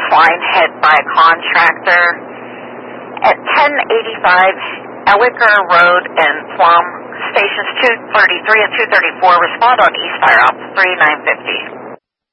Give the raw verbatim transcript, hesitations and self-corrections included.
line hit by a contractor at ten eighty-five Elliker Road in Plum. Stations two thirty-three and two thirty-four respond on East Fire Ops three nine fifty.